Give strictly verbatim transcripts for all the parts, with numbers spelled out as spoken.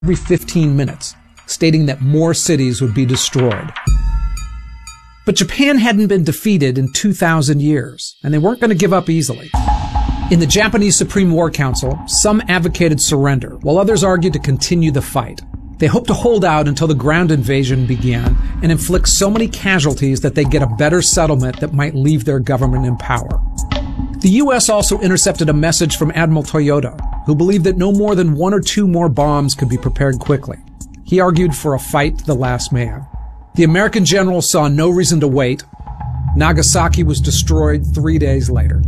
every fifteen minutes, stating that more cities would be destroyed. But Japan hadn't been defeated in two thousand years, and they weren't going to give up easily. In the Japanese Supreme War Council, some advocated surrender, while others argued to continue the fight. They hoped to hold out until the ground invasion began and inflict so many casualties that they get a better settlement that might leave their government in power. The U S also intercepted a message from Admiral Toyota, who believed that no more than one or two more bombs could be prepared quickly. He argued for a fight to the last man. The American general saw no reason to wait. Nagasaki was destroyed three days later.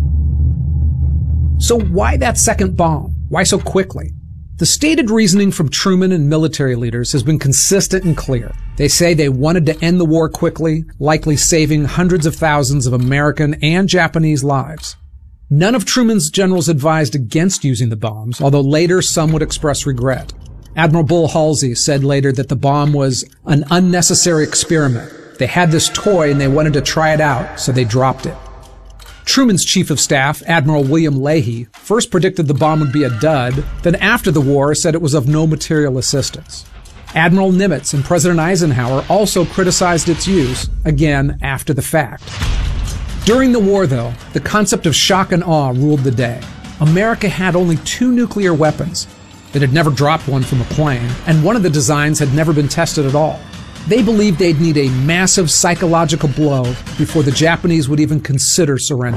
So why that second bomb? Why so quickly? The stated reasoning from Truman and military leaders has been consistent and clear. They say they wanted to end the war quickly, likely saving hundreds of thousands of American and Japanese lives. None of Truman's generals advised against using the bombs, although later some would express regret. Admiral Bull Halsey said later that the bomb was an unnecessary experiment. They had this toy and they wanted to try it out, so they dropped it. Truman's chief of staff, Admiral William Leahy, first predicted the bomb would be a dud, then after the war said it was of no material assistance. Admiral Nimitz and President Eisenhower also criticized its use, again after the fact. During the war, though, the concept of shock and awe ruled the day. America had only two nuclear weapons. It had never dropped one from a plane, and one of the designs had never been tested at all. They believed they'd need a massive psychological blow before the Japanese would even consider surrender.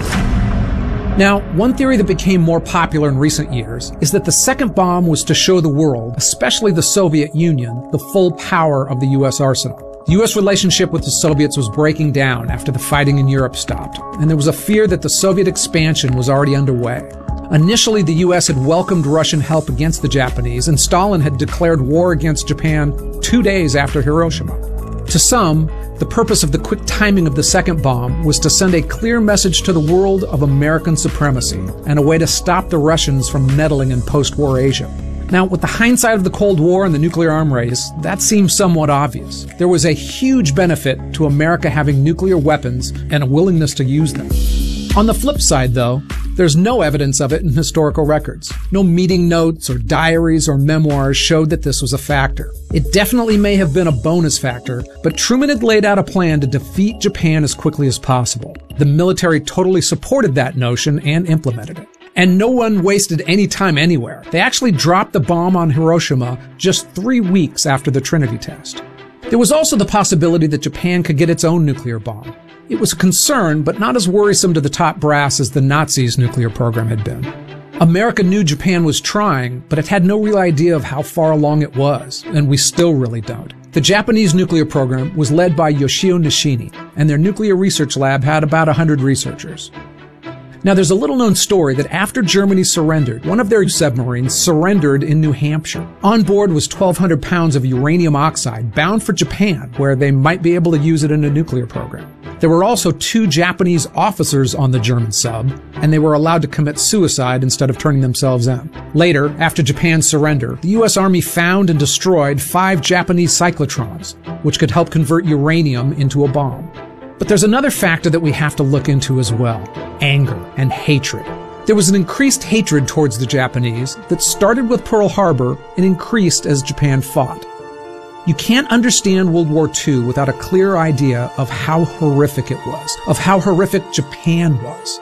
Now, one theory that became more popular in recent years is that the second bomb was to show the world, especially the Soviet Union, the full power of the U S arsenal. The U S relationship with the Soviets was breaking down after the fighting in Europe stopped, and there was a fear that the Soviet expansion was already underway. Initially, the U S had welcomed Russian help against the Japanese, and Stalin had declared war against Japan two days after Hiroshima. To some, the purpose of the quick timing of the second bomb was to send a clear message to the world of American supremacy and a way to stop the Russians from meddling in post-war Asia. Now, with the hindsight of the Cold War and the nuclear arm race, that seems somewhat obvious. There was a huge benefit to America having nuclear weapons and a willingness to use them. On the flip side, though, there's no evidence of it in historical records. No meeting notes or diaries or memoirs showed that this was a factor. It definitely may have been a bonus factor, but Truman had laid out a plan to defeat Japan as quickly as possible. The military totally supported that notion and implemented it. And no one wasted any time anywhere. They actually dropped the bomb on Hiroshima just three weeks after the Trinity test. There was also the possibility that Japan could get its own nuclear bomb. It was a concern, but not as worrisome to the top brass as the Nazis' nuclear program had been. America knew Japan was trying, but it had no real idea of how far along it was, and we still really don't. The Japanese nuclear program was led by Yoshio Nishini, and their nuclear research lab had about one hundred researchers. Now, there's a little-known story that after Germany surrendered, one of their submarines surrendered in New Hampshire. On board was twelve hundred pounds of uranium oxide bound for Japan, where they might be able to use it in a nuclear program. There were also two Japanese officers on the German sub, and they were allowed to commit suicide instead of turning themselves in. Later, after Japan's surrender, the U S Army found and destroyed five Japanese cyclotrons, which could help convert uranium into a bomb. But there's another factor that we have to look into as well: anger and hatred. There was an increased hatred towards the Japanese that started with Pearl Harbor and increased as Japan fought. You can't understand World War Two without a clear idea of how horrific it was, of how horrific Japan was.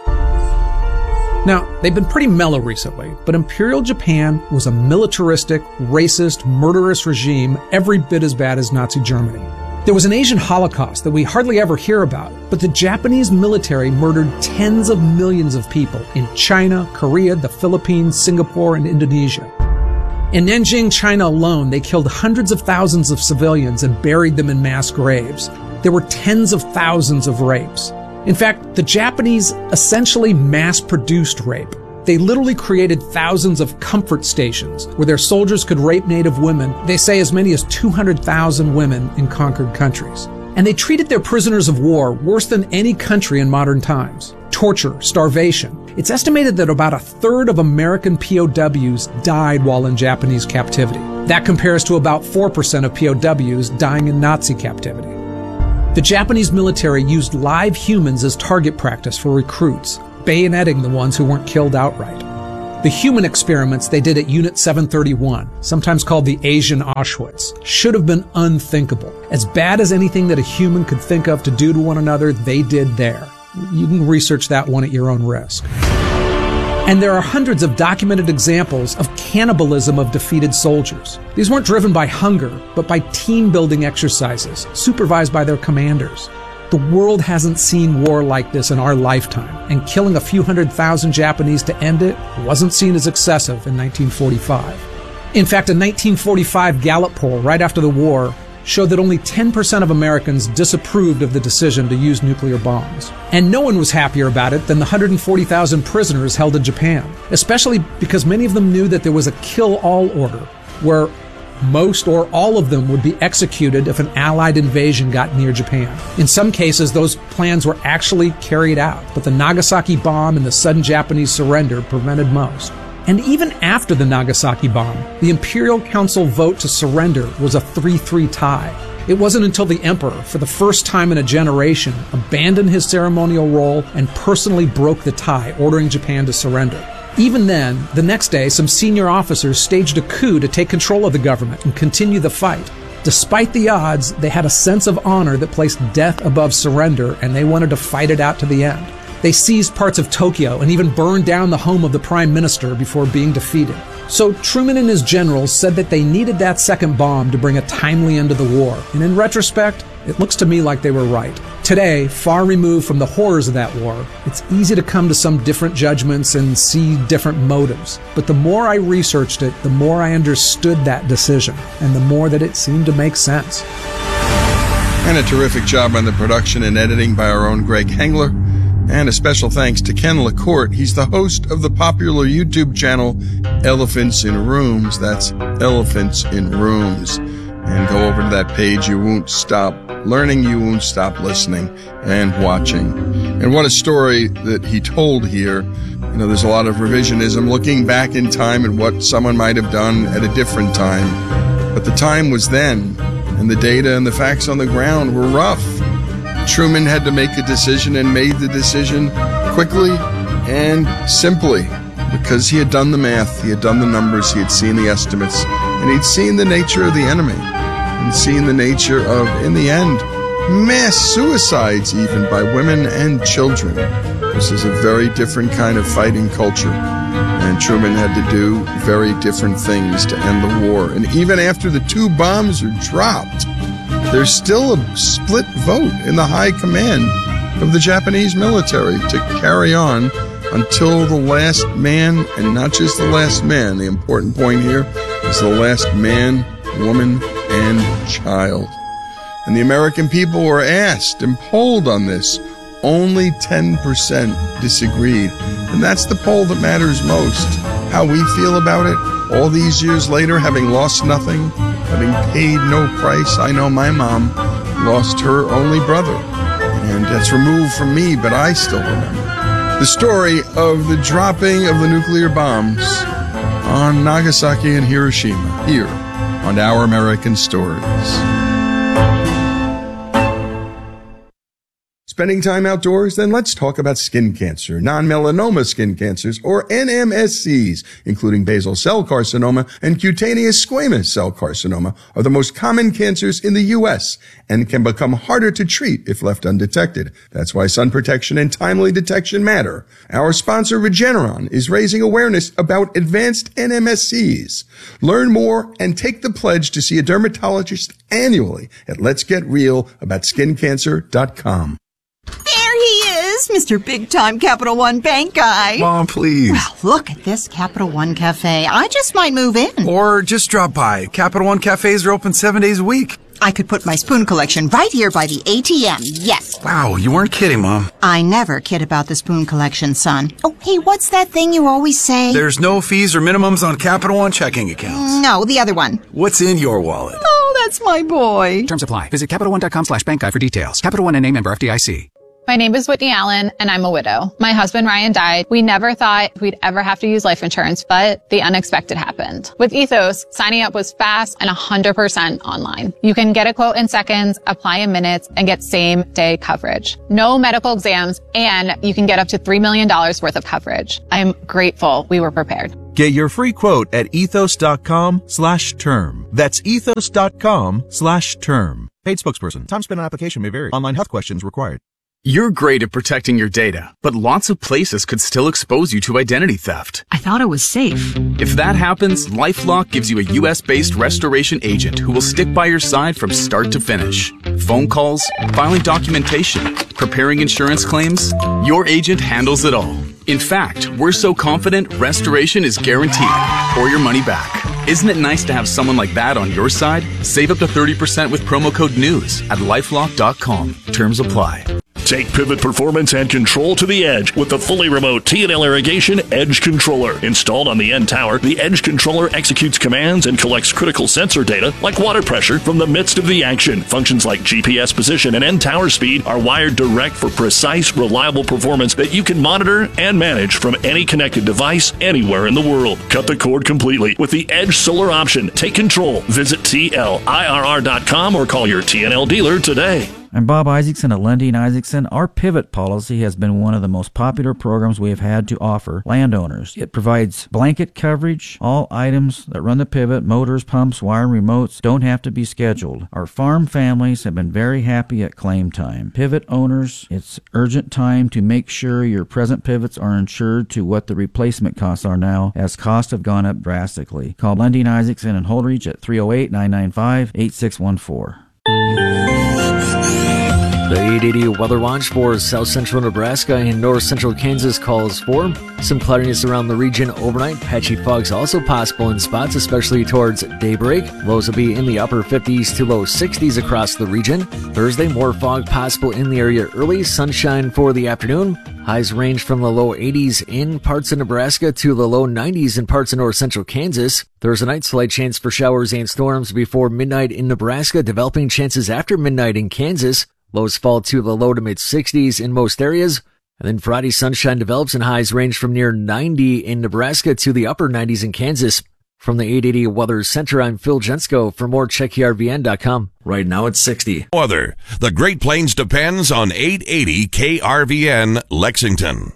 Now, they've been pretty mellow recently, but Imperial Japan was a militaristic, racist, murderous regime every bit as bad as Nazi Germany. There was an Asian Holocaust that we hardly ever hear about, but the Japanese military murdered tens of millions of people in China, Korea, the Philippines, Singapore, and Indonesia. In Nanjing, China alone, they killed hundreds of thousands of civilians and buried them in mass graves. There were tens of thousands of rapes. In fact, the Japanese essentially mass-produced rape. They literally created thousands of comfort stations where their soldiers could rape native women. They say as many as two hundred thousand women in conquered countries. And they treated their prisoners of war worse than any country in modern times. Torture, starvation. It's estimated that about a third of American P O Ws died while in Japanese captivity. That compares to about four percent of P O Ws dying in Nazi captivity. The Japanese military used live humans as target practice for recruits, bayoneting the ones who weren't killed outright. The human experiments they did at Unit seven thirty-one, sometimes called the Asian Auschwitz, should have been unthinkable. As bad as anything that a human could think of to do to one another, they did there. You can research that one at your own risk. And there are hundreds of documented examples of cannibalism of defeated soldiers. These weren't driven by hunger, but by team-building exercises, supervised by their commanders. The world hasn't seen war like this in our lifetime, and killing a few hundred thousand Japanese to end it wasn't seen as excessive in nineteen forty-five. In fact, a nineteen forty-five Gallup poll right after the war showed that only ten percent of Americans disapproved of the decision to use nuclear bombs. And no one was happier about it than the one hundred forty thousand prisoners held in Japan, especially because many of them knew that there was a kill-all order, where most or all of them would be executed if an Allied invasion got near Japan. In some cases, those plans were actually carried out, but the Nagasaki bomb and the sudden Japanese surrender prevented most. And even after the Nagasaki bomb, the Imperial Council vote to surrender was a three three tie. It wasn't until the Emperor, for the first time in a generation, abandoned his ceremonial role and personally broke the tie, ordering Japan to surrender. Even then, the next day, some senior officers staged a coup to take control of the government and continue the fight. Despite the odds, they had a sense of honor that placed death above surrender, and they wanted to fight it out to the end. They seized parts of Tokyo and even burned down the home of the prime minister before being defeated. So Truman and his generals said that they needed that second bomb to bring a timely end to the war. And in retrospect, it looks to me like they were right. Today, far removed from the horrors of that war, it's easy to come to some different judgments and see different motives. But the more I researched it, the more I understood that decision, and the more that it seemed to make sense. And a terrific job on the production and editing by our own Greg Hengler. And a special thanks to Ken LaCourte. He's the host of the popular YouTube channel Elephants in Rooms. That's Elephants in Rooms. And go over to that page. You won't stop learning. You won't stop listening and watching. And what a story that he told here. You know, there's a lot of revisionism, looking back in time at what someone might have done at a different time. But the time was then, and the data and the facts on the ground were rough. Truman had to make a decision and made the decision quickly and simply because he had done the math, he had done the numbers, he had seen the estimates, and he'd seen the nature of the enemy and seen the nature of, in the end, mass suicides even by women and children. This is a very different kind of fighting culture, and Truman had to do very different things to end the war. And even after the two bombs are dropped, there's still a split vote in the high command of the Japanese military to carry on until the last man, and not just the last man, the important point here is the last man, woman, and child. And the American people were asked and polled on this. Only ten percent disagreed. And that's the poll that matters most. How we feel about it, all these years later, having lost nothing, having paid no price. I know my mom lost her only brother, and that's removed from me, but I still remember the story of the dropping of the nuclear bombs on Nagasaki and Hiroshima, here on Our American Stories. Spending time outdoors? Then let's talk about skin cancer, non-melanoma skin cancers, or N M S Cs, including basal cell carcinoma and cutaneous squamous cell carcinoma, are the most common cancers in the U S and can become harder to treat if left undetected. That's why sun protection and timely detection matter. Our sponsor, Regeneron, is raising awareness about advanced N M S Cs. Learn more and take the pledge to see a dermatologist annually at lets get real about skin cancer dot com. There he is, Mister Big Time Capital One Bank guy. Mom, please. Well, look at this Capital One Cafe. I just might move in. Or just drop by. Capital One cafes are open seven days a week. I could put my spoon collection right here by the A T M, yes. Wow, you weren't kidding, Mom. I never kid about the spoon collection, son. Oh, hey, what's that thing you always say? There's no fees or minimums on Capital One checking accounts. No, the other one. What's in your wallet? Oh, that's my boy. Terms apply. Visit CapitalOne.com slash bank guide for details. Capital One N A member F D I C. My name is Whitney Allen, and I'm a widow. My husband, Ryan, died. We never thought we'd ever have to use life insurance, but the unexpected happened. With Ethos, signing up was fast and one hundred percent online. You can get a quote in seconds, apply in minutes, and get same-day coverage. No medical exams, and you can get up to three million dollars worth of coverage. I'm grateful we were prepared. Get your free quote at ethos.com slash term. That's ethos.com slash term. Paid spokesperson. Time spent on application may vary. Online health questions required. You're great at protecting your data, but lots of places could still expose you to identity theft. I thought it was safe. If that happens, LifeLock gives you a U S-based restoration agent who will stick by your side from start to finish. Phone calls, filing documentation, preparing insurance claims, your agent handles it all. In fact, we're so confident restoration is guaranteed or your money back. Isn't it nice to have someone like that on your side? Save up to thirty percent with promo code NEWS at lifelock dot com. Terms apply. Take pivot performance and control to the edge with the fully remote T and L Irrigation Edge Controller. Installed on the end tower, the Edge Controller executes commands and collects critical sensor data like water pressure from the midst of the action. Functions like G P S position and end tower speed are wired direct for precise, reliable performance that you can monitor and manage from any connected device anywhere in the world. Cut the cord completely with the Edge Solar option. Take control. Visit T L I R R dot com or call your T and L dealer today. I'm Bob Isaacson of Lundy and Isaacson. Our Pivot policy has been one of the most popular programs we have had to offer landowners. It provides blanket coverage. All items that run the Pivot, motors, pumps, wire, remotes, don't have to be scheduled. Our farm families have been very happy at claim time. Pivot owners, it's urgent time to make sure your present pivots are insured to what the replacement costs are now, as costs have gone up drastically. Call Lundy and Isaacson in Holdridge at three oh eight, nine nine five, eight six one four. The eight eighty Weather Watch for south central Nebraska and north central Kansas calls for some cloudiness around the region overnight. Patchy fogs also possible in spots, especially towards daybreak. Lows will be in the upper fifties to low sixties across the region. Thursday, more fog possible in the area early. Sunshine for the afternoon. Highs range from the low eighties in parts of Nebraska to the low nineties in parts of north central Kansas. Thursday night, slight chance for showers and storms before midnight in Nebraska. Developing chances after midnight in Kansas. Lows fall to the low to mid sixties in most areas. And then Friday, sunshine develops and highs range from near ninety in Nebraska to the upper nineties in Kansas. From the eight eighty Weather Center, I'm Phil Jensko. For more, check E R V N dot com. Right now it's sixty. Weather. The Great Plains depends on eight eighty K R V N Lexington.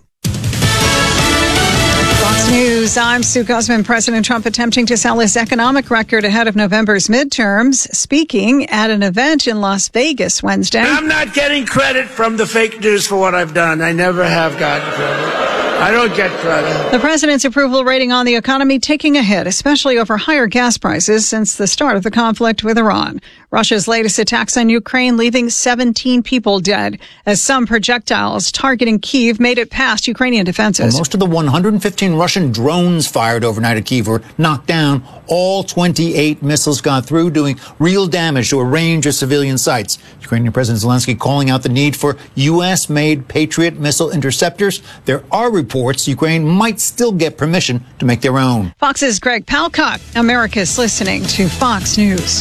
Fox News, I'm Sue Guzman. President Trump attempting to sell his economic record ahead of November's midterms, speaking at an event in Las Vegas Wednesday. I'm not getting credit from the fake news for what I've done. I never have gotten credit. I don't get credit. The president's approval rating on the economy taking a hit, especially over higher gas prices since the start of the conflict with Iran. Russia's latest attacks on Ukraine leaving seventeen people dead as some projectiles targeting Kyiv made it past Ukrainian defenses. Well, most of the one hundred fifteen Russian drones fired overnight at Kyiv were knocked down. All twenty-eight missiles got through, doing real damage to a range of civilian sites. Ukrainian President Zelensky calling out the need for U S-made Patriot missile interceptors. There are reports Ukraine might still get permission to make their own. Fox's Greg Palcock. America's listening to Fox News.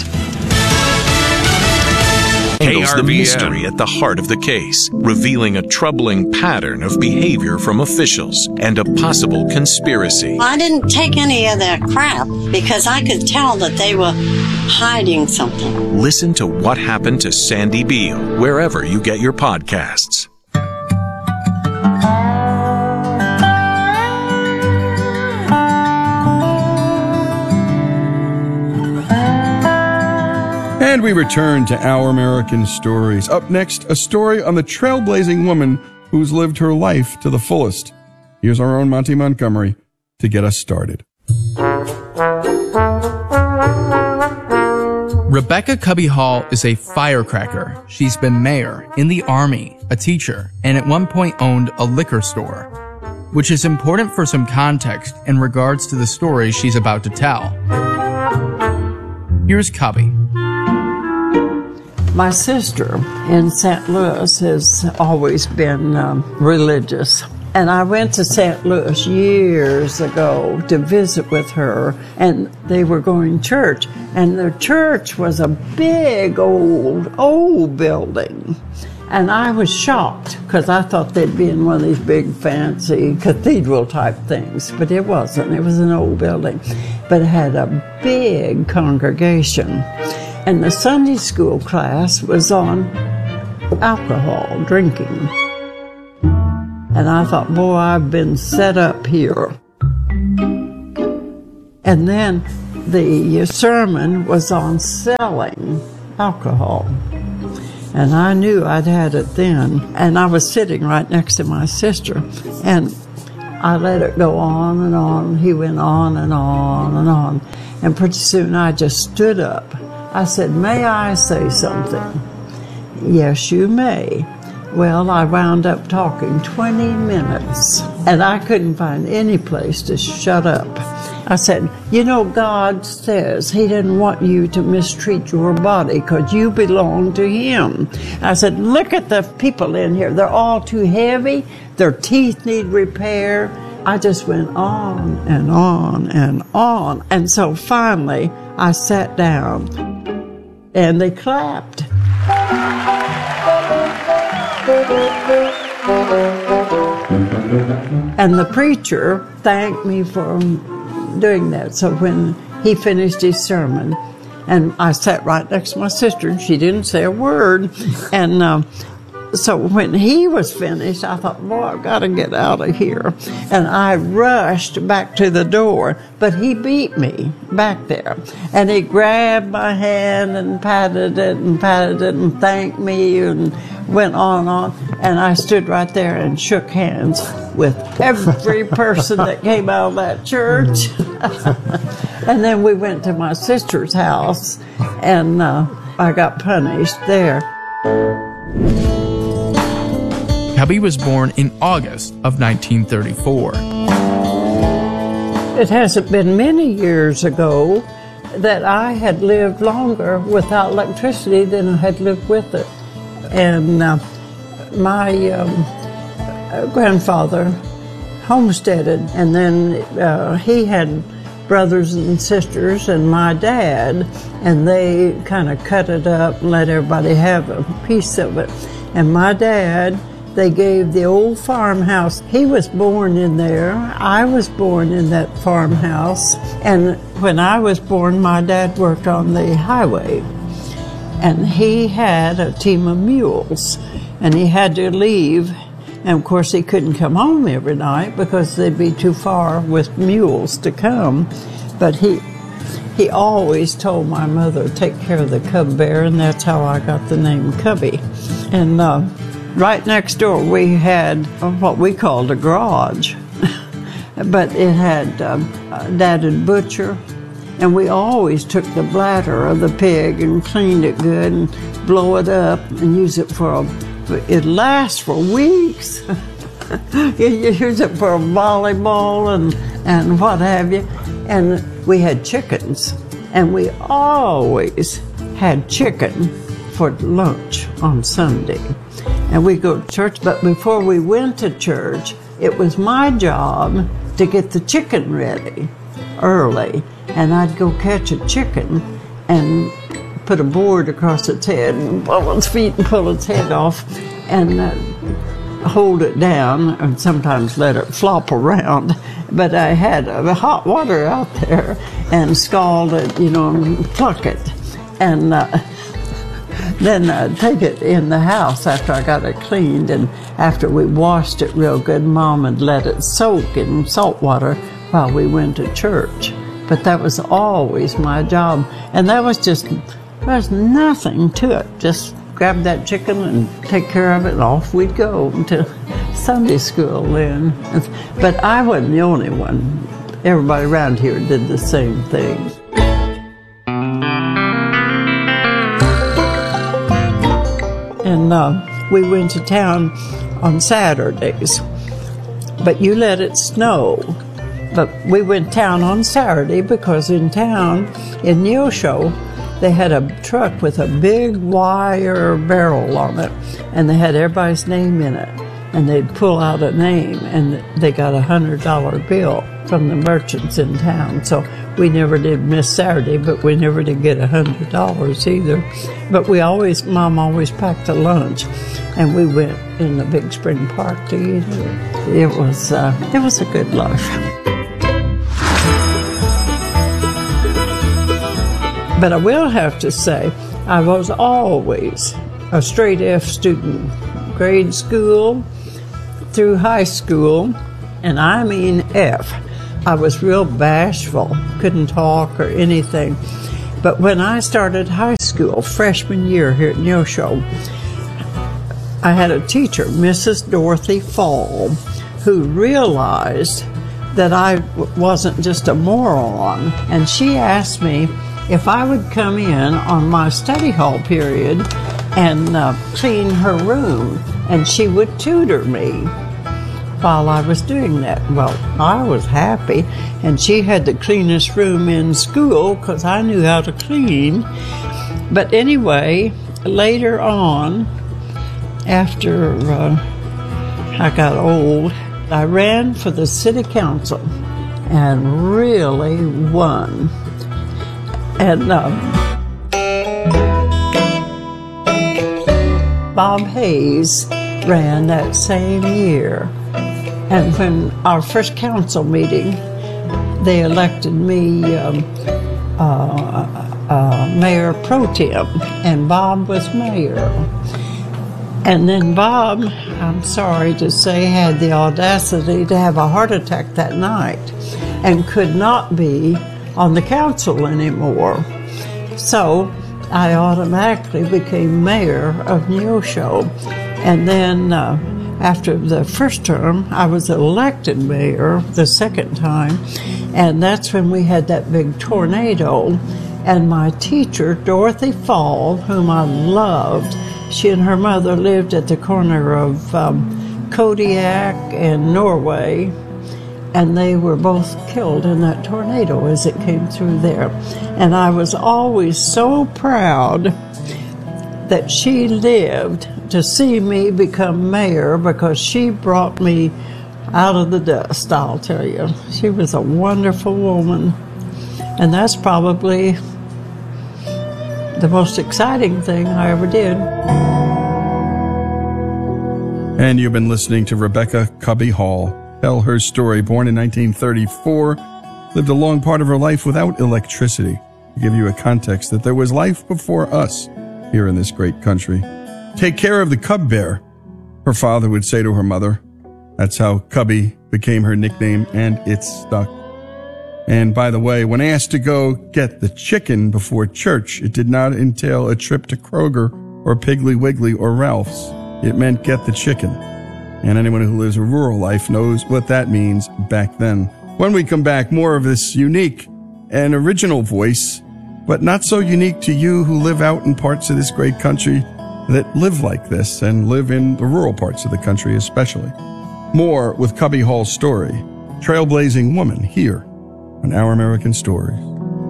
Handles the mystery at the heart of the case, revealing a troubling pattern of behavior from officials and a possible conspiracy. I didn't take any of that crap because I could tell that they were hiding something. Listen to What Happened to Sandy Beale wherever you get your podcasts. And we return to Our American Stories. Up next, a story on the trailblazing woman who's lived her life to the fullest. Here's our own Monty Montgomery to get us started. Rebecca Cubby Hall is a firecracker. She's been mayor, in the Army, a teacher, and at one point owned a liquor store, which is important for some context in regards to the story she's about to tell. Here's Cubby. My sister in Saint Louis has always been um, religious. And I went to Saint Louis years ago to visit with her, and they were going to church. And the church was a big, old, old building. And I was shocked because I thought they'd be in one of these big fancy cathedral type things, but it wasn't. It was an old building, but it had a big congregation. And the Sunday school class was on alcohol, drinking. And I thought, boy, I've been set up here. And then the sermon was on selling alcohol. And I knew I'd had it then. And I was sitting right next to my sister. And I let it go on and on. He went on and on and on. And pretty soon I just stood up. I said, may I say something? Yes, you may. Well, I wound up talking twenty minutes. And I couldn't find any place to shut up. I said, you know, God says He didn't want you to mistreat your body because you belong to Him. I said, look at the people in here. They're all too heavy. Their teeth need repair. I just went on and on and on. And so finally, I sat down and they clapped. And the preacher thanked me for doing that. So when he finished his sermon, and I sat right next to my sister, and she didn't say a word. And uh, so when he was finished, I thought, boy, I've got to get out of here. And I rushed back to the door, but he beat me back there. And he grabbed my hand and patted it and patted it and thanked me and went on and on. And I stood right there and shook hands with every person that came out of that church. And then we went to my sister's house, and uh, I got punished there. Cubby was born in August of nineteen thirty-four. It hasn't been many years ago that I had lived longer without electricity than I had lived with it. And uh, my um, grandfather homesteaded, and then uh, he had brothers and sisters and my dad, and they kind of cut it up and let everybody have a piece of it. And my dad, they gave the old farmhouse. He was born in there. I was born in that farmhouse. And when I was born, my dad worked on the highway. And he had a team of mules. And he had to leave. And of course, he couldn't come home every night because they'd be too far with mules to come. But he he always told my mother, take care of the cub bear, and that's how I got the name Cubby. And uh, right next door, we had what we called a garage. But it had um, Dad and butcher. And we always took the bladder of the pig and cleaned it good and blow it up and use it for a, it lasts for weeks. You use it for a volleyball and, and what have you. And we had chickens, and we always had chicken for lunch on Sunday. And we go to church, but before we went to church, it was my job to get the chicken ready early. And I'd go catch a chicken and put a board across its head and pull its feet and pull its head off and uh, hold it down and sometimes let it flop around. But I had uh, hot water out there and scald it, you know, and pluck it. And uh, then I'd take it in the house after I got it cleaned. And after we washed it real good, Mom would let it soak in salt water while we went to church. But that was always my job. And that was just, there was nothing to it. Just grab that chicken and take care of it, and off we'd go to Sunday school then. But I wasn't the only one. Everybody around here did the same thing. And uh, we went to town on Saturdays. But you let it snow. But we went town on Saturday because in town, in Neosho, they had a truck with a big wire barrel on it, and they had everybody's name in it. and they'd pull out a name, and they got a hundred dollar bill from the merchants in town. So we never did miss Saturday, but we never did get a hundred dollars either. But we always, Mom always packed a lunch, and we went in the Big Spring Park to eat it. It was, uh, it was a good life. But I will have to say, I was always a straight F student, grade school through high school, and I mean F. I was real bashful, couldn't talk or anything. But when I started high school, freshman year here at Neosho, I had a teacher, Missus Dorothy Fall, who realized that I wasn't just a moron, and she asked me if I would come in on my study hall period and uh, clean her room, and she would tutor me while I was doing that. Well, I was happy, and she had the cleanest room in school because I knew how to clean. But anyway, later on, after uh, I got old, I ran for the city council and really won. And um, Bob Hayes ran that same year. And when our first council meeting, they elected me um, uh, uh, mayor pro tem, and Bob was mayor. And then Bob, I'm sorry to say, had the audacity to have a heart attack that night and could not be on the council anymore. So I automatically became mayor of Neosho. And then uh, after the first term, I was elected mayor the second time, and that's when we had that big tornado. And my teacher, Dorothy Fall, whom I loved, she and her mother lived at the corner of um, Kodiak and Norway, and they were both killed in that tornado as it came through there. And I was always so proud that she lived to see me become mayor, because she brought me out of the dust, I'll tell you. She was a wonderful woman. And that's probably the most exciting thing I ever did. And you've been listening to Rebecca Cubby Hall tell her story. Born in nineteen thirty-four, lived a long part of her life without electricity. To give you a context that there was life before us here in this great country. Take care of the cub bear, her father would say to her mother. That's how Cubby became her nickname, and it's stuck. And by the way, when asked to go get the chicken before church, it did not entail a trip to Kroger or Piggly Wiggly or Ralph's. It meant get the chicken. And anyone who lives a rural life knows what that means back then. When we come back, more of this unique and original voice, but not so unique to you who live out in parts of this great country that live like this and live in the rural parts of the country especially. More with Cubby Hall's story, trailblazing woman, here on Our American Stories.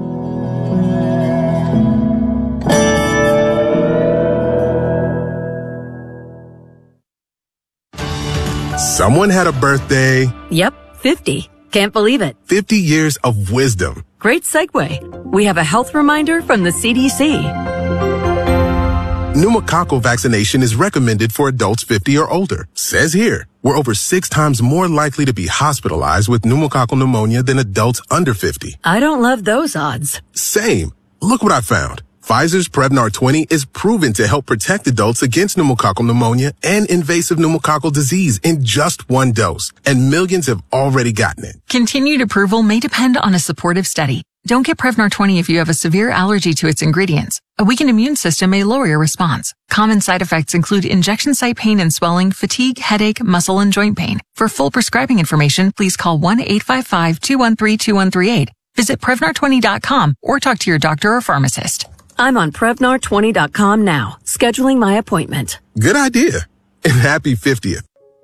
Someone had a birthday. Yep, fifty. Can't believe it. fifty years of wisdom. Great segue. We have a health reminder from the C D C. Pneumococcal vaccination is recommended for adults fifty or older. Says here, we're over six times more likely to be hospitalized with pneumococcal pneumonia than adults under fifty. I don't love those odds. Same. Look what I found. Pfizer's Prevnar twenty is proven to help protect adults against pneumococcal pneumonia and invasive pneumococcal disease in just one dose, and millions have already gotten it. Continued approval may depend on a supportive study. Don't get Prevnar twenty if you have a severe allergy to its ingredients. A weakened immune system may lower your response. Common side effects include injection site pain and swelling, fatigue, headache, muscle, and joint pain. For full prescribing information, please call one eight five five, two one three, two one three eight. Visit Prevnar twenty dot com or talk to your doctor or pharmacist. I'm on Prevnar twenty dot com now, scheduling my appointment. Good idea. And happy fiftieth.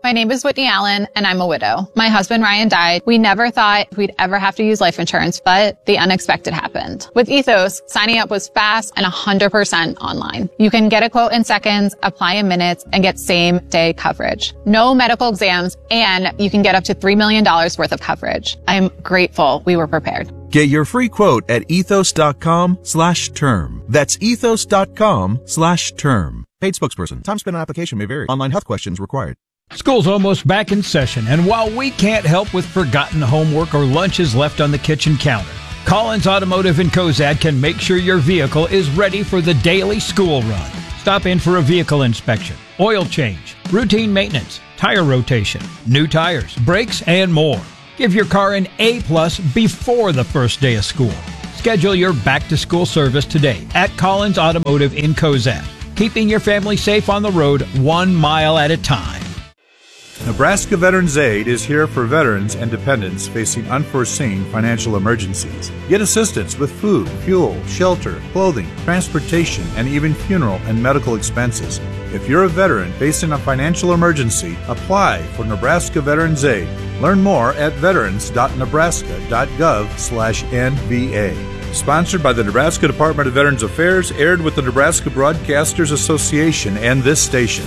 My name is Whitney Allen, and I'm a widow. My husband, Ryan, died. We never thought we'd ever have to use life insurance, but the unexpected happened. With Ethos, signing up was fast and one hundred percent online. You can get a quote in seconds, apply in minutes, and get same-day coverage. No medical exams, and you can get up to three million dollars worth of coverage. I'm grateful we were prepared. Get your free quote at ethos.com slash term. That's ethos.com slash term. Paid spokesperson. Time spent on application may vary. Online health questions required. School's almost back in session, and while we can't help with forgotten homework or lunches left on the kitchen counter, Collins Automotive in Cozad can make sure your vehicle is ready for the daily school run. Stop in for a vehicle inspection, oil change, routine maintenance, tire rotation, new tires, brakes, and more. Give your car an A-plus before the first day of school. Schedule your back-to-school service today at Collins Automotive in Cozad, keeping your family safe on the road one mile at a time. Nebraska Veterans Aid is here for veterans and dependents facing unforeseen financial emergencies. Get assistance with food, fuel, shelter, clothing, transportation, and even funeral and medical expenses. If you're a veteran facing a financial emergency, apply for Nebraska Veterans Aid. Learn more at veterans.nebraska.gov slash NVA. Sponsored by the Nebraska Department of Veterans Affairs, aired with the Nebraska Broadcasters Association and this station.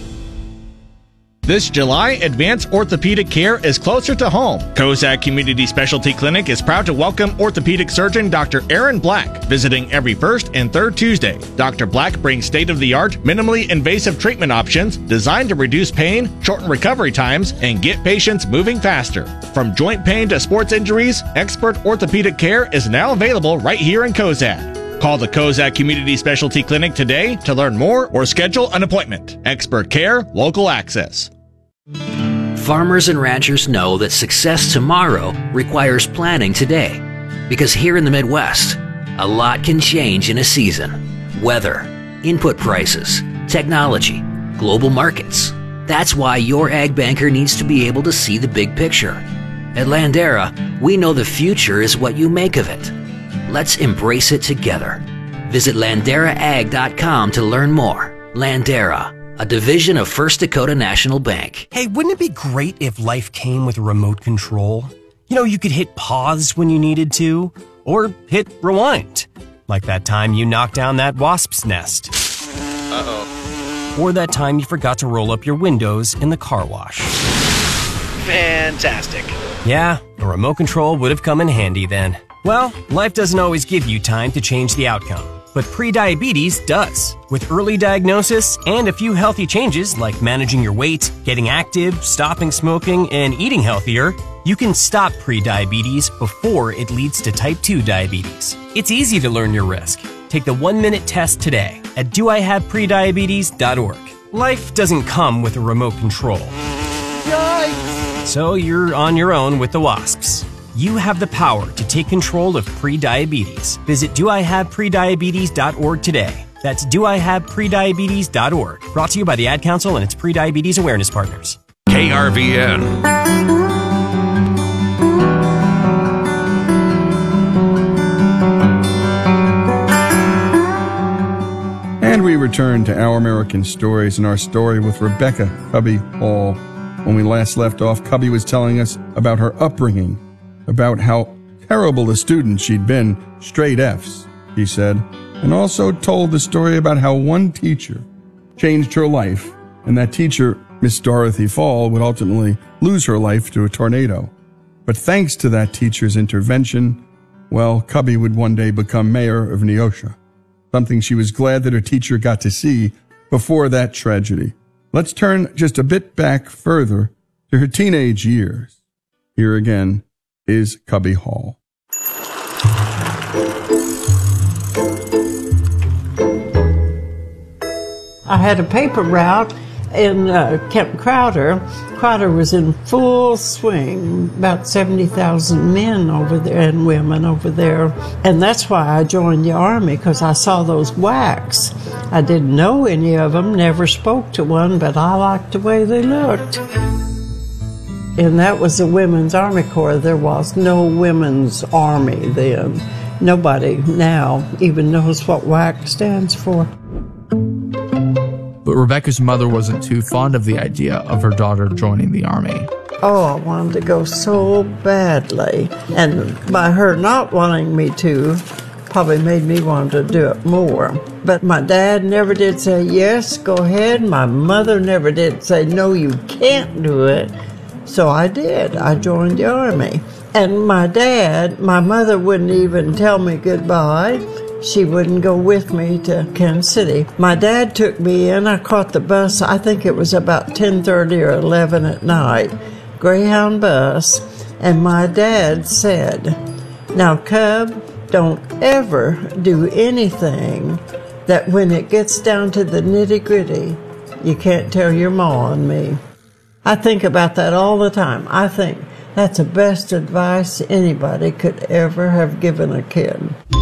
This July, advanced orthopedic care is closer to home. Cozad Community Specialty Clinic is proud to welcome orthopedic surgeon Doctor Aaron Black, visiting every first and third Tuesday. Doctor Black brings state-of-the-art, minimally invasive treatment options designed to reduce pain, shorten recovery times, and get patients moving faster. From joint pain to sports injuries, expert orthopedic care is now available right here in Cozad. Call the Cozad Community Specialty Clinic today to learn more or schedule an appointment. Expert care, local access. Farmers and ranchers know that success tomorrow requires planning today. Because here in the Midwest, a lot can change in a season. Weather, input prices, technology, global markets. That's why your ag banker needs to be able to see the big picture. At Landera, we know the future is what you make of it. Let's embrace it together. Visit landera ag dot com to learn more. Landera, a division of First Dakota National Bank. Hey, wouldn't it be great if life came with a remote control? You know, you could hit pause when you needed to, or hit rewind. Like that time you knocked down that wasp's nest. Uh-oh. Or that time you forgot to roll up your windows in the car wash. Fantastic. Yeah, a remote control would have come in handy then. Well, life doesn't always give you time to change the outcome, but prediabetes does. With early diagnosis and a few healthy changes like managing your weight, getting active, stopping smoking, and eating healthier, you can stop prediabetes before it leads to type two diabetes. It's easy to learn your risk. Take the one-minute test today at do I have prediabetes dot org. Life doesn't come with a remote control. Yikes! So you're on your own with the wasps. You have the power to take control of prediabetes. Visit do I have prediabetes dot org today. That's do I have prediabetes dot org. Brought to you by the Ad Council and its Prediabetes Awareness Partners. K R V N. And we return to Our American Stories and our story with Rebecca Cubby Hall. When we last left off, Cubby was telling us about her upbringing, about how terrible a student she'd been, straight F's, he said, and also told the story about how one teacher changed her life, and that teacher, Miss Dorothy Fall, would ultimately lose her life to a tornado. But thanks to that teacher's intervention, well, Cubby would one day become mayor of Neosho, something she was glad that her teacher got to see before that tragedy. Let's turn just a bit back further to her teenage years. Here again is Cubby Hall. I had a paper route in uh, Camp Crowder. Crowder was in full swing, about seventy thousand men over there and women over there. And that's why I joined the Army, because I saw those W A Cs. I didn't know any of them, never spoke to one, but I liked the way they looked. And that was the Women's Army Corps. There was no Women's Army then. Nobody now even knows what W A C stands for. The but Rebecca's mother wasn't too fond of the idea of her daughter joining the Army. Oh, I wanted to go so badly. And by her not wanting me to, probably made me want to do it more. But my dad never did say, yes, go ahead. My mother never did say, no, you can't do it. So I did. I joined the Army. And my dad, my mother wouldn't even tell me goodbye. She wouldn't go with me to Kansas City. My dad took me in. I caught the bus. I think it was about ten thirty or eleven at night. Greyhound bus. And my dad said, now, Cub, don't ever do anything that when it gets down to the nitty-gritty, you can't tell your ma and me. I think about that all the time. I think that's the best advice anybody could ever have given a kid.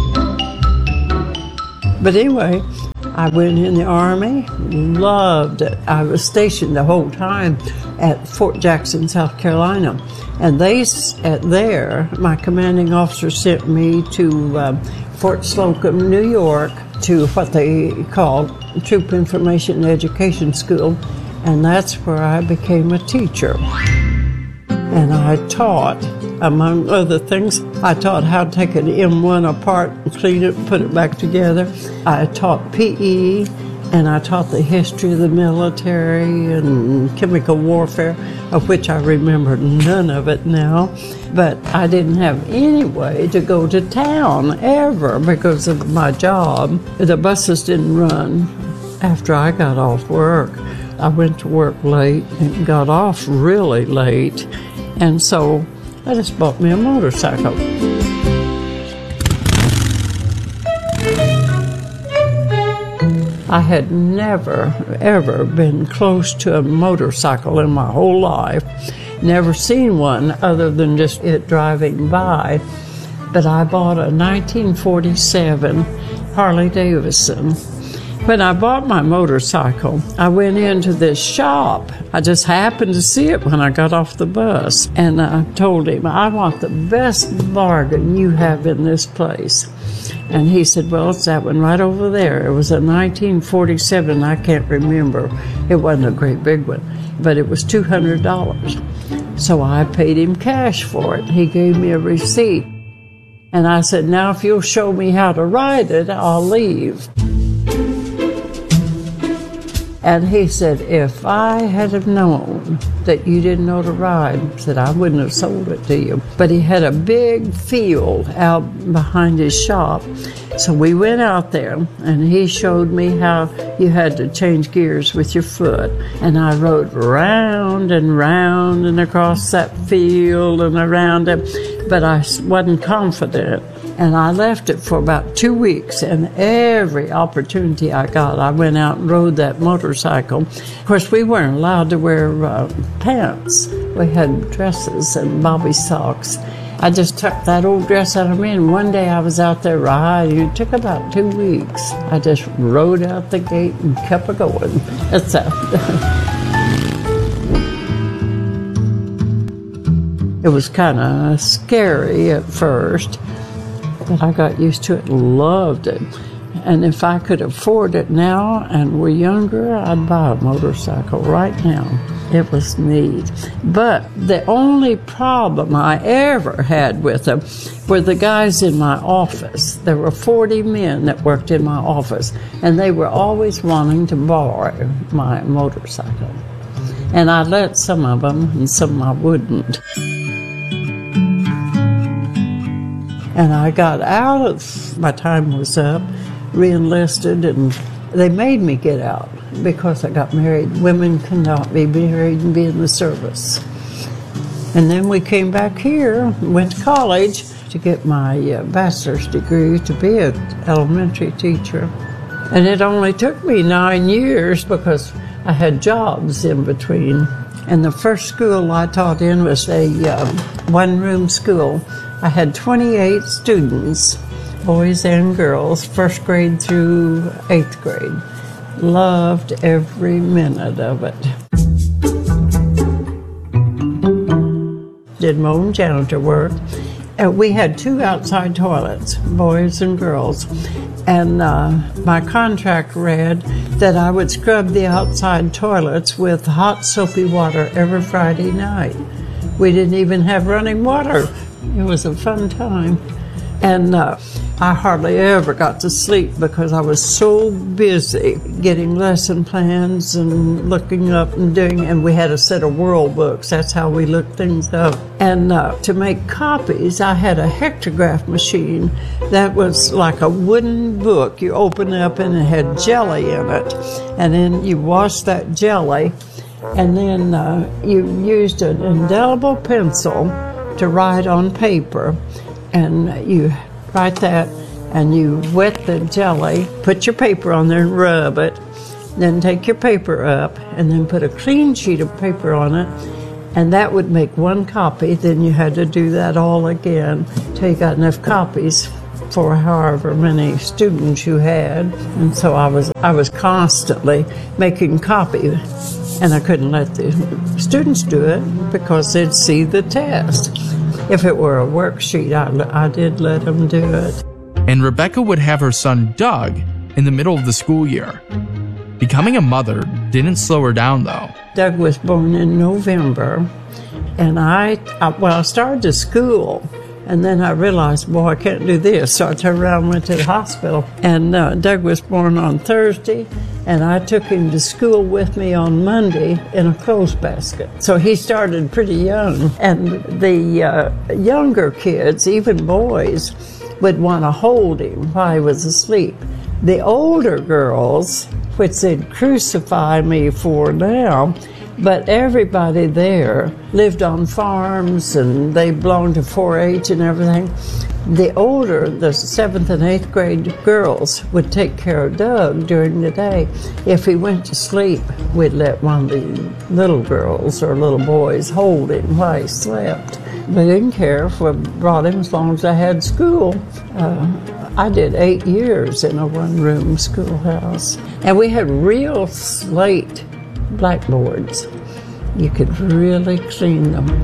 But anyway, I went in the Army, loved it. I was stationed the whole time at Fort Jackson, South Carolina. And they, at there, my commanding officer sent me to uh, Fort Slocum, New York, to what they called Troop Information and Education School. And that's where I became a teacher. And I taught, among other things, I taught how to take an M one apart and clean it and put it back together. I taught P E, and I taught the history of the military and chemical warfare, of which I remember none of it now. But I didn't have any way to go to town ever because of my job. The buses didn't run after I got off work. I went to work late and got off really late. And so I just bought me a motorcycle. I had never, ever been close to a motorcycle in my whole life. Never seen one other than just it driving by. But I bought a nineteen forty-seven Harley Davidson. When I bought my motorcycle, I went into this shop. I just happened to see it when I got off the bus. And I told him, I want the best bargain you have in this place. And he said, well, it's that one right over there. It was a nineteen forty-seven, I can't remember. It wasn't a great big one, but it was two hundred dollars. So I paid him cash for it. He gave me a receipt. And I said, now if you'll show me how to ride it, I'll leave. And he said, if I had have known that you didn't know to ride, he said, I wouldn't have sold it to you. But he had a big field out behind his shop. So we went out there, and he showed me how you had to change gears with your foot. And I rode round and round and across that field and around it, but I wasn't confident. And I left it for about two weeks, and every opportunity I got, I went out and rode that motorcycle. Of course, we weren't allowed to wear uh, pants. We had dresses and bobby socks. I just took that old dress out of me, and one day I was out there riding. It took about two weeks. I just rode out the gate and kept it going. That's that. It was kind of scary at first. But I got used to it and loved it. And if I could afford it now and were younger, I'd buy a motorcycle right now. It was neat. But the only problem I ever had with them were the guys in my office. There were forty men that worked in my office, and they were always wanting to borrow my motorcycle. And I let some of them, and some I wouldn't. And I got out of, my time was up, re-enlisted, and they made me get out because I got married. Women cannot be married and be in the service. And then we came back here, went to college to get my uh, bachelor's degree to be an elementary teacher. And it only took me nine years because I had jobs in between. And the first school I taught in was a uh, one-room school. I had twenty-eight students, boys and girls, first grade through eighth grade. Loved every minute of it. Did my own janitor work. Uh, we had two outside toilets, boys and girls, and uh, my contract read that I would scrub the outside toilets with hot soapy water every Friday night. We didn't even have running water. It was a fun time. And uh, I hardly ever got to sleep because I was so busy getting lesson plans and looking up and doing, and we had a set of world books. That's how we looked things up. And uh, to make copies, I had a hectograph machine that was like a wooden book. You open it up and it had jelly in it. And then you wash that jelly, and then uh, you used an indelible pencil to write on paper. And you write that, and you wet the jelly, put your paper on there and rub it, then take your paper up, and then put a clean sheet of paper on it, and that would make one copy. Then you had to do that all again till you got enough copies for however many students you had. And so I was, I was constantly making copies, and I couldn't let the students do it because they'd see the test. If it were a worksheet, I, I did let them do it. And Rebecca would have her son Doug in the middle of the school year. Becoming a mother didn't slow her down, though. Doug was born in November, and I, I well, I started to school, and then I realized, boy, I can't do this. So I turned around and went to the hospital. And uh, Doug was born on Thursday, and I took him to school with me on Monday in a clothes basket. So he started pretty young. And the uh, younger kids, even boys, would want to hold him while he was asleep. The older girls, which they'd crucify me for now, but everybody there lived on farms and they belonged to four H and everything. The older, the seventh and eighth grade girls would take care of Doug during the day. If he went to sleep, we'd let one of the little girls or little boys hold him while he slept. They didn't care if we brought him as long as I had school. Uh, I did eight years in a one-room schoolhouse. And we had real slate blackboards. You could really clean them.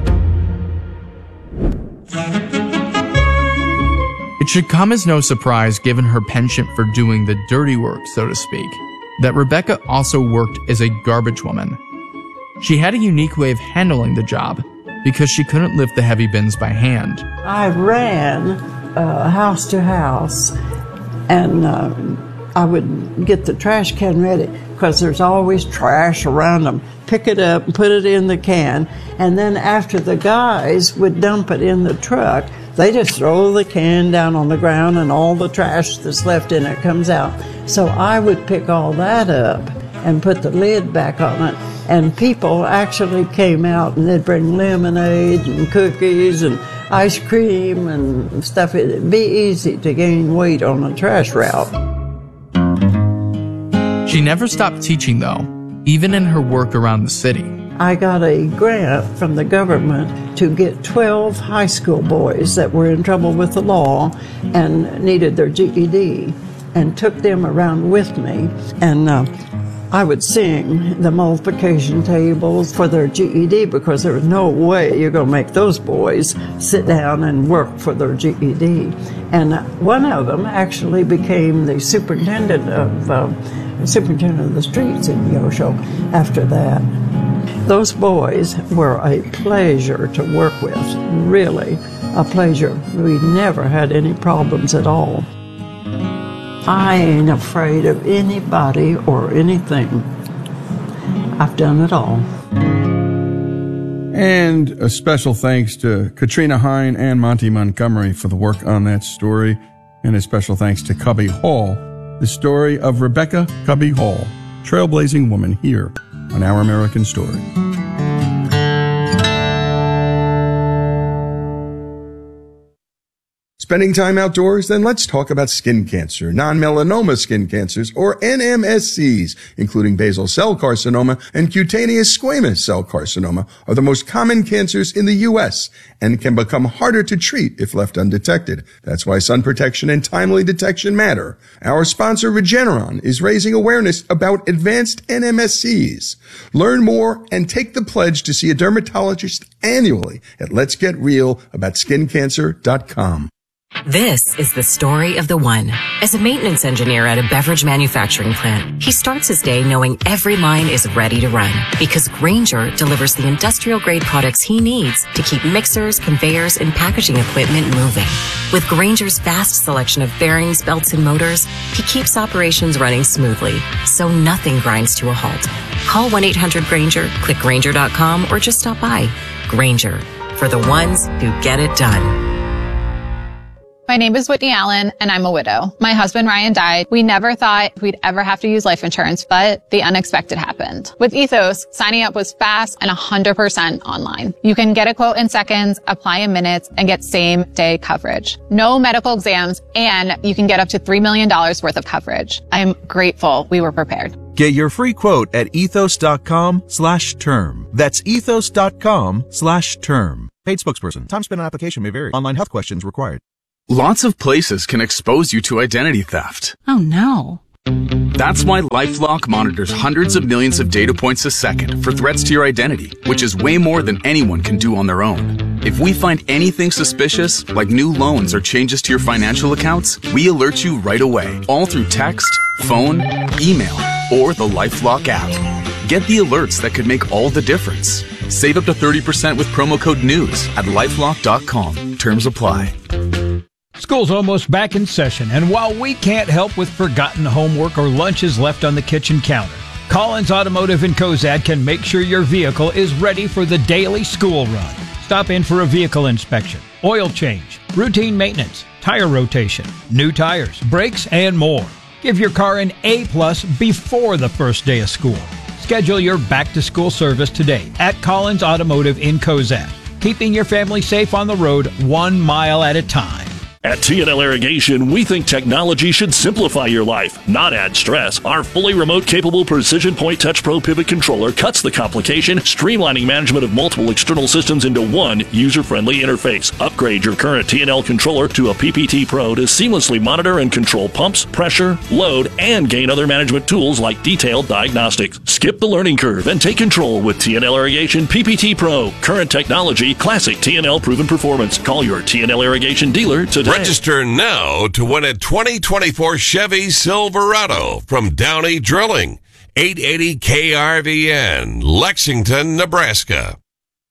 It should come as no surprise, given her penchant for doing the dirty work, so to speak, that Rebecca also worked as a garbage woman. She had a unique way of handling the job because she couldn't lift the heavy bins by hand. I ran uh, house to house, and uh, I would get the trash can ready because there's always trash around them. Pick it up and put it in the can, and then after the guys would dump it in the truck, they just throw the can down on the ground and all the trash that's left in it comes out. So I would pick all that up and put the lid back on it, and people actually came out and they'd bring lemonade and cookies and ice cream and stuff. It'd be easy to gain weight on a trash route. She never stopped teaching, though, even in her work around the city. I got a grant from the government to get twelve high school boys that were in trouble with the law and needed their G E D, and took them around with me. And uh, I would sing the multiplication tables for their G E D because there was no way you're going to make those boys sit down and work for their G E D. And one of them actually became the superintendent of uh, superintendent of the streets in Neosho after that. Those boys were a pleasure to work with, really a pleasure. We never had any problems at all. I ain't afraid of anybody or anything. I've done it all. And a special thanks to Katrina Hine and Monty Montgomery for the work on that story. And a special thanks to Cubby Hall, the story of Rebecca Cubby Hall, trailblazing woman, here on Our American Story. Spending time outdoors? Then let's talk about skin cancer. Non-melanoma skin cancers, or N M S Cs, including basal cell carcinoma and cutaneous squamous cell carcinoma, are the most common cancers in the U S and can become harder to treat if left undetected. That's why sun protection and timely detection matter. Our sponsor, Regeneron, is raising awareness about advanced N M S Cs. Learn more and take the pledge to see a dermatologist annually at lets get real about skin cancer dot com. This is the story of the one. As a maintenance engineer at a beverage manufacturing plant, he starts his day knowing every line is ready to run because Grainger delivers the industrial-grade products he needs to keep mixers, conveyors, and packaging equipment moving. With Grainger's vast selection of bearings, belts, and motors, he keeps operations running smoothly, so nothing grinds to a halt. Call one eight hundred Grainger, click Grainger dot com, or just stop by. Grainger, for the ones who get it done. My name is Whitney Allen, and I'm a widow. My husband, Ryan, died. We never thought we'd ever have to use life insurance, but the unexpected happened. With Ethos, signing up was fast and one hundred percent online. You can get a quote in seconds, apply in minutes, and get same-day coverage. No medical exams, and you can get up to three million dollars worth of coverage. I'm grateful we were prepared. Get your free quote at ethos.com slash term. That's ethos.com slash term. Paid spokesperson. Time spent on application may vary. Online health questions required. Lots of places can expose you to identity theft. Oh no. That's why LifeLock monitors hundreds of millions of data points a second for threats to your identity, which is way more than anyone can do on their own. If we find anything suspicious, like new loans or changes to your financial accounts, we alert you right away, all through text, phone, email, or the LifeLock app. Get the alerts that could make all the difference. Save up to thirty percent with promo code NEWS at lifelock dot com. Terms apply. School's almost back in session, and while we can't help with forgotten homework or lunches left on the kitchen counter, Collins Automotive in Cozad can make sure your vehicle is ready for the daily school run. Stop in for a vehicle inspection, oil change, routine maintenance, tire rotation, new tires, brakes, and more. Give your car an A-plus before the first day of school. Schedule your back-to-school service today at Collins Automotive in Cozad, keeping your family safe on the road one mile at a time. At T and L Irrigation, we think technology should simplify your life, not add stress. Our fully remote-capable Precision Point Touch Pro Pivot Controller cuts the complication, streamlining management of multiple external systems into one user-friendly interface. Upgrade your current T and L controller to a P P T Pro to seamlessly monitor and control pumps, pressure, load, and gain other management tools like detailed diagnostics. Skip the learning curve and take control with T and L Irrigation P P T Pro. Current technology, classic T and L proven performance. Call your T and L Irrigation dealer today. Register now to win a twenty twenty-four Chevy Silverado from Downey Drilling. eight eighty K R V N, Lexington, Nebraska.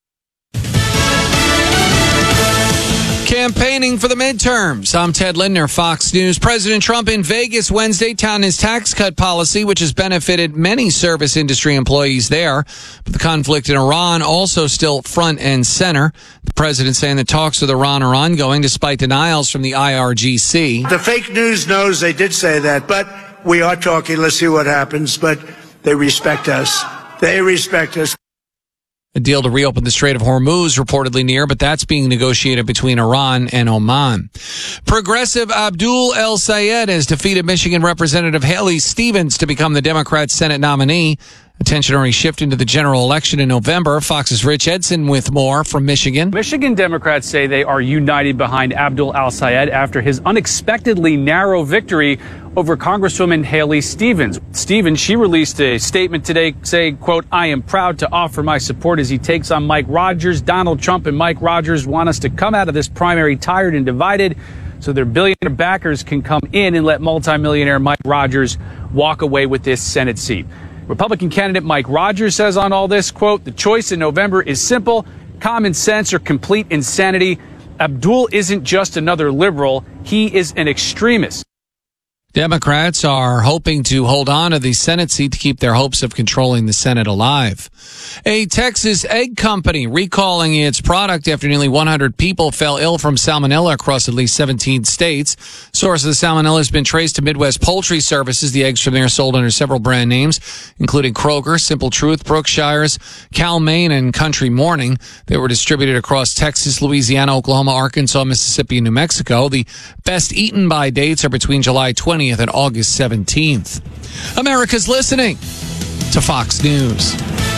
Campaigning for the midterms. I'm Ted Lindner, Fox News. President Trump in Vegas Wednesday touting his tax cut policy, which has benefited many service industry employees there. But the conflict in Iran also still front and center. The president saying the talks with Iran are ongoing despite denials from the I R G C. The fake news knows they did say that, but we are talking. Let's see what happens. But they respect us. They respect us. A deal to reopen the Strait of Hormuz reportedly near, but that's being negotiated between Iran and Oman. Progressive Abdul El Sayed has defeated Michigan Representative Haley Stevens to become the Democrat Senate nominee. Attention already shifting to the general election in November. Fox's Rich Edson with more from Michigan. Michigan Democrats say they are united behind Abdul El Sayed after his unexpectedly narrow victory over Congresswoman Haley Stevens. Stevens, she released a statement today saying, quote, I am proud to offer my support as he takes on Mike Rogers. Donald Trump and Mike Rogers want us to come out of this primary tired and divided so their billionaire backers can come in and let multimillionaire Mike Rogers walk away with this Senate seat. Republican candidate Mike Rogers says on all this, quote, the choice in November is simple, common sense or complete insanity. Abdul isn't just another liberal. He is an extremist. Democrats are hoping to hold on to the Senate seat to keep their hopes of controlling the Senate alive. A Texas egg company recalling its product after nearly one hundred people fell ill from salmonella across at least seventeen states. Source of the salmonella has been traced to Midwest Poultry Services. The eggs from there are sold under several brand names, including Kroger, Simple Truth, Brookshire's, Cal-Maine, and Country Morning. They were distributed across Texas, Louisiana, Oklahoma, Arkansas, Mississippi, and New Mexico. The best eaten by dates are between July twentieth and August seventeenth. America's listening to Fox News.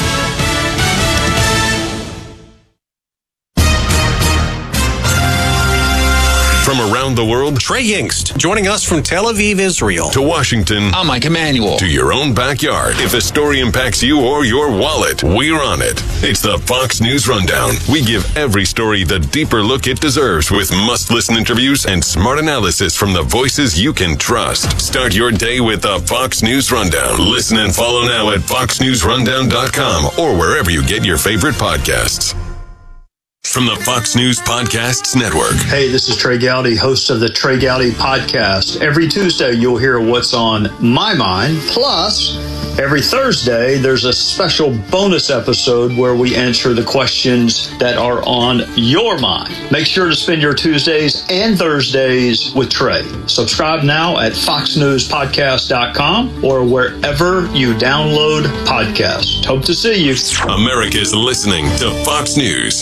From around the world, Trey Yingst, joining us from Tel Aviv, Israel. To Washington, I'm Mike Emanuel. To your own backyard. If a story impacts you or your wallet, we're on it. It's the Fox News Rundown. We give every story the deeper look it deserves with must-listen interviews and smart analysis from the voices you can trust. Start your day with the Fox News Rundown. Listen and follow now at fox news rundown dot com or wherever you get your favorite podcasts. From the Fox News Podcasts Network. Hey, this is Trey Gowdy, host of the Trey Gowdy Podcast. Every Tuesday, you'll hear what's on my mind. Plus, every Thursday, there's a special bonus episode where we answer the questions that are on your mind. Make sure to spend your Tuesdays and Thursdays with Trey. Subscribe now at fox news podcast dot com or wherever you download podcasts. Hope to see you. America's listening to Fox News.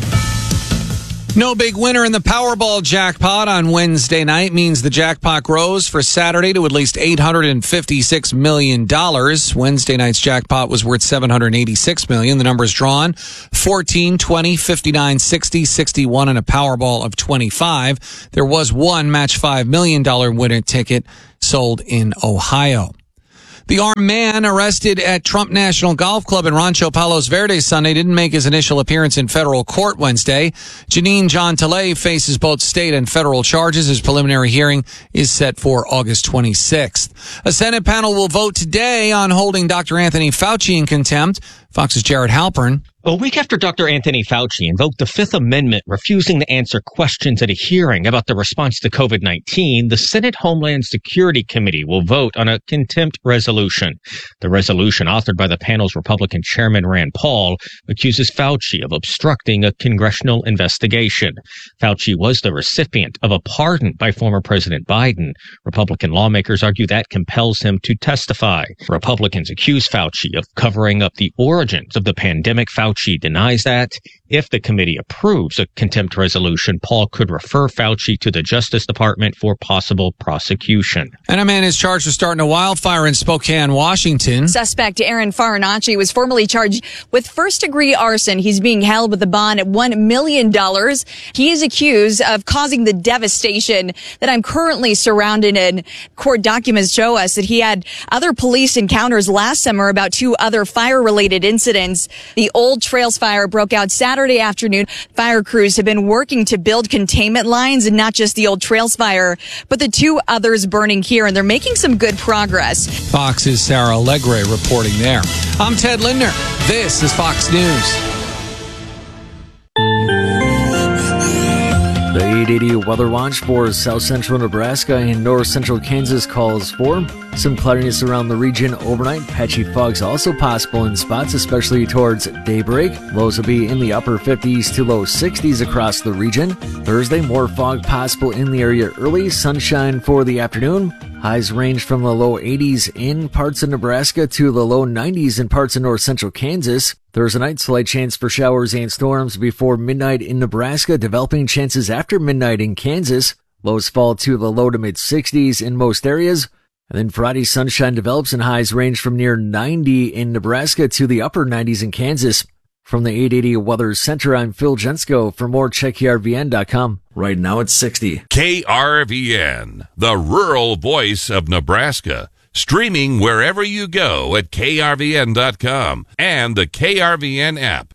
No big winner in the Powerball jackpot on Wednesday night means the jackpot grows for Saturday to at least eight hundred fifty-six million dollars. Wednesday night's jackpot was worth seven hundred eighty-six million dollars. The numbers drawn fourteen, twenty, fifty-nine, sixty, sixty-one, and a Powerball of twenty-five. There was one match five million dollars winner ticket sold in Ohio. The armed man arrested at Trump National Golf Club in Rancho Palos Verdes Sunday didn't make his initial appearance in federal court Wednesday. Janine John-Talay faces both state and federal charges. His preliminary hearing is set for August twenty-sixth. A Senate panel will vote today on holding Doctor Anthony Fauci in contempt. Fox's Jared Halpern. A week after Doctor Anthony Fauci invoked the Fifth Amendment, refusing to answer questions at a hearing about the response to COVID nineteen, the Senate Homeland Security Committee will vote on a contempt resolution. The resolution, authored by the panel's Republican chairman Rand Paul, accuses Fauci of obstructing a congressional investigation. Fauci was the recipient of a pardon by former President Biden. Republican lawmakers argue that compels him to testify. Republicans accuse Fauci of covering up the origins of the pandemic. Fauci Fauci denies that. If the committee approves a contempt resolution, Paul could refer Fauci to the Justice Department for possible prosecution. And a man is charged with starting a wildfire in Spokane, Washington. Suspect Aaron Farinacci was formally charged with first-degree arson. He's being held with a bond at one million dollars. He is accused of causing the devastation that I'm currently surrounded in. Court documents show us that he had other police encounters last summer about two other fire-related incidents. The Old Trails fire broke out Saturday afternoon. Fire crews have been working to build containment lines, and not just the Old Trails fire, but the two others burning here, and they're making some good progress. Fox's Sarah Allegre reporting there. I'm Ted Lindner. This is Fox News. The eight eighty Weather Watch for south central Nebraska and north central Kansas calls for some cloudiness around the region overnight. Patchy fogs also possible in spots, especially towards daybreak. Lows will be in the upper fifties to low sixties across the region. Thursday, more fog possible in the area early. Sunshine for the afternoon. Highs range from the low eighties in parts of Nebraska to the low nineties in parts of north central Kansas. Thursday night, slight chance for showers and storms before midnight in Nebraska, developing chances after midnight in Kansas. Lows fall to the low to mid sixties in most areas. And then Friday, sunshine develops and highs range from near ninety in Nebraska to the upper nineties in Kansas. From the eight eighty Weather Center, I'm Phil Jensko. For more, check K R V N dot com. Right now it's sixty. K R V N, the rural voice of Nebraska. Streaming wherever you go at K R V N dot com and the K R V N app.